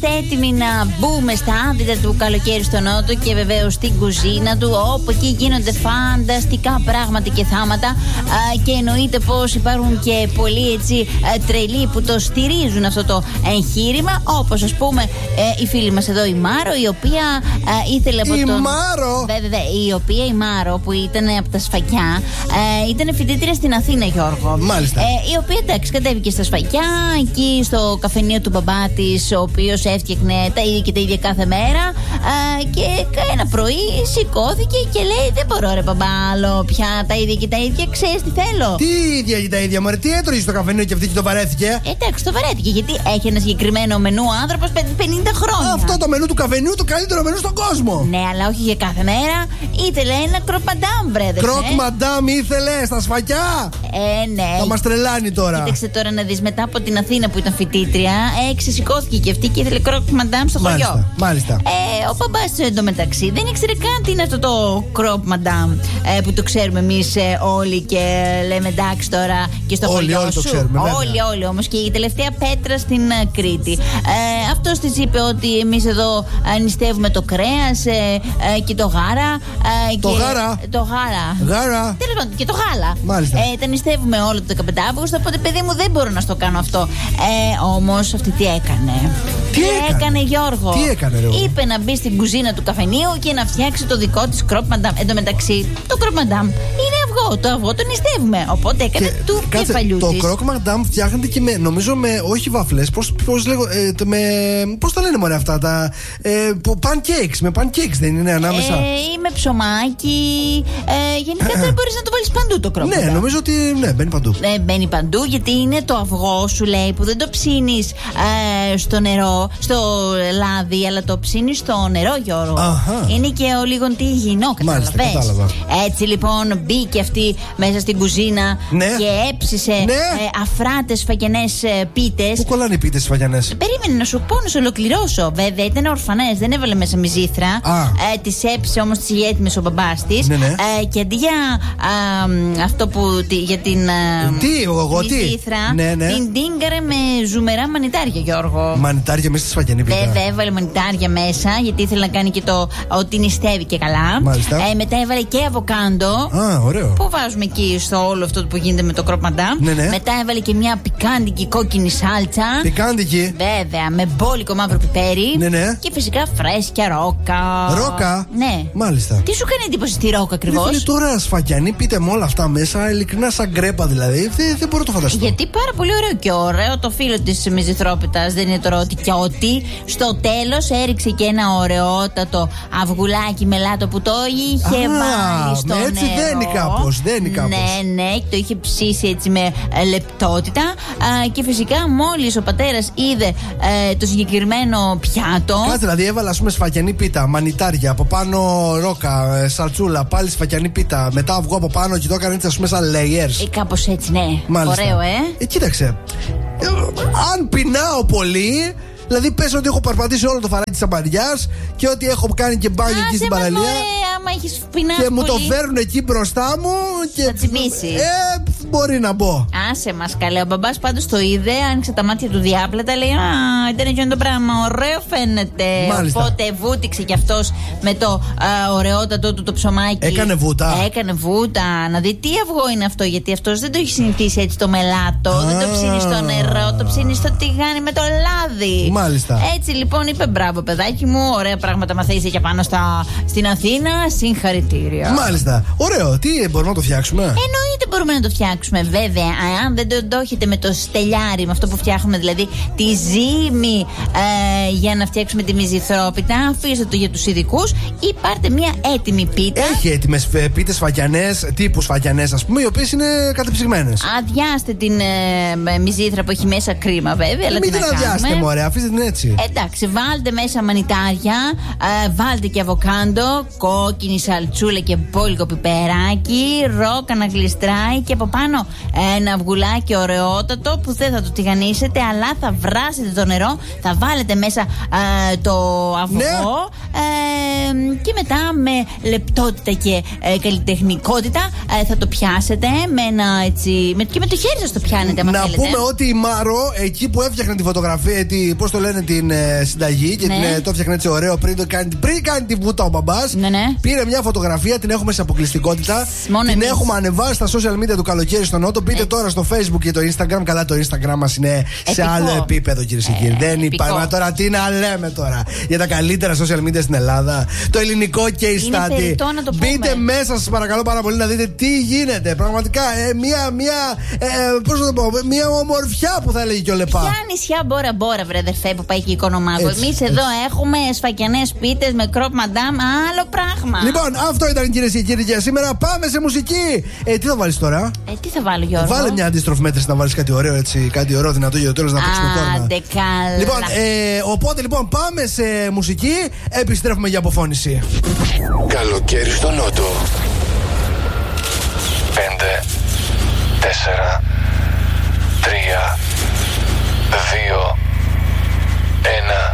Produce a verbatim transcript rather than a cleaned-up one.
είμαστε έτοιμοι να μπούμε στα άδυτα του καλοκαίρι στο Νότο και βεβαίως στην κουζίνα του, όπου εκεί γίνονται φανταστικά πράγματα και θάματα. Α, και εννοείται πως υπάρχουν και πολλοί έτσι τρελοί που το στηρίζουν αυτό το εγχείρημα. Όπως ας πούμε ε, η φίλη μας εδώ η Μάρο, η οποία ε, ήθελε από η τον. Μάρο! Βέβαια, η οποία η Μάρο που ήταν από τα Σφακιά, ε, ήταν φοιτήτρια στην Αθήνα, Γιώργο. Μάλιστα. Ε, η οποία εντάξει, κατέβηκε στα Σφακιά, εκεί στο καφενείο του μπαμπά της, ο οποίος έφτιαχνε τα ίδια και τα ίδια κάθε μέρα. Ε, και ένα πρωί σηκώθηκε και λέει: δεν μπορώ, ρε μπαμπά, άλλο πια τα ίδια και τα ίδια. Ξέρεις τι θέλω. Τι ίδια και τα ίδια, μωρέ, τι έτρωγε στο καφενείο και αυτή και το βαρέθηκε. Εντάξει, το βαρέθηκε γιατί έχει ένα συγκεκριμένο μενού ο άνθρωπος πενήντα χρόνια. Αυτό το μενού του καφενείου, το καλύτερο μενού στον κόσμο. Ναι, αλλά όχι για κάθε μέρα. Ήθελε ένα κροκ μαντάμ, βρέδε. Κροκ μαντάμ ήθελε στα Σφακιά. Ε, ναι. Θα μας τρελάνει τώρα. Κοίταξε τώρα να δεις, μετά από την Αθήνα που ήταν φοιτήτρια, ε, ξεσηκώθηκε και αυτή και ήθελε κροκ μαντάμ στο μάλιστα, χωριό. Μάλιστα. Ε, ο μπαμπάς του εντωμεταξύ δεν ήξερε καν τι είναι αυτό το κροκ μαντάμ, ε, που το ξέρουμε εμείς ε, όλοι και λέμε εντάξει τώρα και στο όλοι, χωριό όλοι σου. το ξέρουμε, όλοι, όλοι όμως. Και η τελευταία πέτρα στην uh, Κρήτη. Ε, αυτός της είπε ότι εμείς εδώ νηστεύουμε το κρέας ε, ε, και το γάρα. Ε, το και, γάρα. Το γάρα. Γάρα. Τέλος πάντων, και το γάλα. Μάλιστα. Ε, τα νηστεύουμε όλο το δεκαπέντε Αυγούστου, οπότε παιδί μου δεν μπορώ να στο κάνω αυτό. Ε, όμως αυτή τι έκανε. Τι, τι έκανε? έκανε, Γιώργο. Τι έκανε, ρε. Είπε να μπει στην κουζίνα του καφενείου και να φτιάξει το δικό της κροπ μαντάμ. Εν τω μεταξύ, το κροπ μαντάμ είναι αυγό. Το αυγό το νηστεύουμε. Οπότε έκανε και, του κάτσε, κεφαλιού το της. κροκ μαντάμ φτιάχνεται και με, νομίζω με, όχι βαφλές, πώς, πώς, λέγω, ε, με, πώς τα λένε μωρέ αυτά, τα ε, pancakes, με pancakes δεν είναι ανάμεσα. Ε, ή με ψωμάκι. Ε, γενικά δεν μπορείς να το βάλεις παντού το κροκ μαντάμ. Ναι, νομίζω ότι ναι, μπαίνει παντού. Ε, μπαίνει παντού γιατί είναι το αυγό σου, λέει, που δεν το ψήνεις ε, στο νερό, στο λάδι, αλλά το ψήνεις στο νερό, Γιώργο. Αχα. Είναι και ο λίγο τι υγιεινό, καταλαβαίνεις. Έτσι λοιπόν μπήκε αυτή μέσα στην κουζίνα, ναι, και έψησε, ναι, ε, αφράτες σφακιανές ε, πίτες. Πού κολλάνε οι πίτες σφακιανές? Περίμενε να σου πω, να σου ολοκληρώσω. Βέβαια ήταν ορφανές, δεν έβαλε μέσα μυζήθρα. Ε, τις έψησε όμως τις έτοιμες ο μπαμπάς της. Ναι, ναι. Ε, και αντί για α, αυτό που τι, για την α, τι, εγώ, μυζήθρα, ναι, ναι, την τίγκαρε με ζουμερά μανιτάρια, Γιώργο. Μανιτάρια μέσα στη σφακιανή πίτα. Βέβαια, έβαλε μανιτάρια μέσα, γιατί ήθελε να κάνει και το ότι νηστεύει και καλά. Μάλιστα. Ε, μετά έβαλε και αβοκάντο. Α, ωραίο. Που βάζουμε εκεί στο όλο αυτό που γίνεται με το κροπ μαντάμ. Ναι, ναι. Μετά έβαλε και μια πικάντικη κόκκινη σάλτσα. Πικάντικη. Βέβαια, με μπόλικο μαύρο πιπέρι. Ναι, ναι. Και φυσικά φρέσκια ρόκα. Ρόκα. Ναι. Μάλιστα. Τι σου κάνει εντύπωση στη ρόκα ακριβώς? Είναι τώρα σφακιανή πείτε με όλα αυτά μέσα, ειλικρινά σαν γκρέπα δηλαδή. Δεν, δεν μπορώ να το φανταστώ. Γιατί πάρα πολύ ωραίο και ωραίο το φύλλο της μυζηθρόπιτας. Δεν είναι τώρα ότι και ότι. Στο τέλος έριξε και ένα ωραιότατο αυγουλάκι μελάτο που το είχε Α, βάλει στο νερό. Έτσι δένει κάπως, δένει κάπως. Ναι, ναι, το είχε ψήσει έτσι με ε, λεπτότητα. Α, και φυσικά μόλις ο πατέρας είδε ε, το συγκεκριμένο πιάτο. Κάτσε, δηλαδή έβαλα ας πούμε σφακιανή πίτα, μανιτάρια, από πάνω ρόκα, ε, σαλτσούλα, πάλι σφακιανή πίτα, μετά αυγό από πάνω και το έκανε έτσι ας πούμε σαν layers. Ε, κάπως έτσι, ναι. Μάλιστα. Ωραίο, ε. ε κοίταξε. Ε, αν πεινάω πολύ. Δηλαδή πες ότι έχω περπατήσει όλο το φαράκι της Αμπαριάς και ότι έχω κάνει και μπάνιο εκεί στην παραλία. Άμα έχεις πεινάσει και μου πολύ, το φέρουν εκεί μπροστά μου και θα τσιμήσεις. Ε, μπορεί να μπω. Άσε μας καλέ. Ο μπαμπάς πάντως το είδε, άνοιξε τα μάτια του διάπλατα, λέει α, ήταν εκείνο το πράγμα, ωραίο φαίνεται. Μάλιστα. Οπότε βούτυξε κι αυτός με το α, ωραιότατο του το ψωμάκι. Έκανε βούτα. Έκανε βούτα. Να δει τι αυγό είναι αυτό, γιατί αυτός δεν το έχει συνηθίσει έτσι το μελάτο. Α, δεν το ψήνει στο νερό, το ψήνει στο τηγάνι με το λάδι. Μάλιστα. Έτσι λοιπόν είπε μπράβο παιδάκι μου, ωραία πράγματα μαθαίνεις και πάνω στα, στην Αθήνα, συγχαρητήρια. Μάλιστα. Ωραίο. Τι μπορούμε να το φτιάξουμε? Εννοείται μπορούμε να το φτιάξουμε, βέβαια. Αν δεν το, το έχετε με το στελιάρι, με αυτό που φτιάχνουμε, δηλαδή τη ζύμη ε, για να φτιάξουμε τη μυζηθρόπιτα, αφήστε το για τους ειδικούς ή πάρτε μια έτοιμη πίτα. Έχει έτοιμες πίτες σφακιανές, τύπου σφακιανές ας πούμε, οι οποίες είναι κατεψυγμένες. Αδειάστε την ε, μυζήθρα που έχει μέσα κρίμα, βέβαια. Αλλά μην την αδειάσετε, μωρέ, αφήστε την έτσι. Εντάξει, βάλτε μέσα μανιτάρια, ε, βάλτε και αβοκάντο, κόκκινη σαλτσούλα και μπόλικο πιπεράκι, ρόκα να γλιστράει. φοράει και από πάνω ένα αυγουλάκι ωραιότατο που δεν θα το τηγανίσετε, αλλά θα βράσετε το νερό, θα βάλετε μέσα ε, το αυγό, ναι. ε, και μετά με λεπτότητα και ε, καλλιτεχνικότητα ε, θα το πιάσετε με ένα έτσι. Με, και με το χέρι σας το πιάνετε. Να θέλετε. πούμε ότι η Μάρο, εκεί που έφτιαχνε τη φωτογραφία, τη, πώς το λένε, την ε, συνταγή και ναι. την, ε, το έφτιαχνε έτσι ωραίο πριν, το κάνει, πριν κάνει τη βούτα ο μπαμπάς. Ναι, ναι. Πήρε μια φωτογραφία, την έχουμε σε αποκλειστικότητα. Μόνο την εμείς. Έχουμε ανεβάσει στα social media του Καλοκαίρι στο Νότο. Μπείτε τώρα στο Facebook και το Instagram. Καλά, το Instagram μας είναι επικό. Σε άλλο επίπεδο, κυρίες και κύριοι. Δεν υπάρχει τώρα τι να λέμε τώρα για τα καλύτερα social media στην Ελλάδα. Το ελληνικό case study. Μπείτε μέσα, σας παρακαλώ πάρα πολύ, να δείτε τι γίνεται. Πραγματικά ε, μια, μια, ε, πώς να το πω, μια ομορφιά που θα έλεγε και ο Λεπά. Ποια νησιά μπόρα μπόρα, βρε αδερφέ, που πάει και η Οικονομάκο. Εμείς εδώ έχουμε σφακιανές πίτες με κρόπ μαντάμ, άλλο πράγμα. Λοιπόν, αυτό ήταν, κυρίες και κύριοι, για σήμερα. Πάμε σε μουσική. Ε, τι θα βάλεις τώρα? Ε, τι θα βάλω, Γιώργο? Βάλε μια αντίστροφη μέτρηση να βάλεις κάτι ωραίο, έτσι, κάτι ωραίο δυνατό για το τέλος να παίξουμε τώρα. Άντε καλά. Λοιπόν, ε, οπότε λοιπόν πάμε σε μουσική. Επιστρέφουμε για αποφώνηση. Καλοκαίρι στο Νότο. Πέντε, τέσσερα, τρία, δύο, ένα.